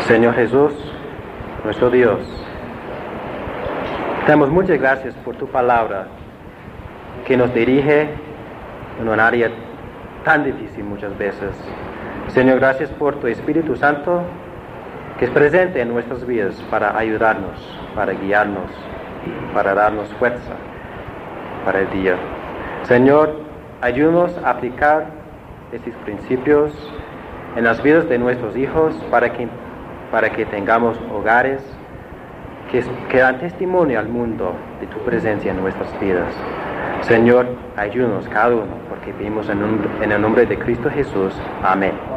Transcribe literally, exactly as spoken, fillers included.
Señor Jesús, nuestro Dios, te damos muchas gracias por tu palabra que nos dirige en un área tan difícil muchas veces. Señor, gracias por tu Espíritu Santo que es presente en nuestras vidas para ayudarnos, para guiarnos, para darnos fuerza para el día. Señor, ayúdanos a aplicar estos principios en las vidas de nuestros hijos para que, para que tengamos hogares que, que dan testimonio al mundo de tu presencia en nuestras vidas. Señor, ayúdanos cada uno, porque pedimos en, un, en el nombre de Cristo Jesús. Amén.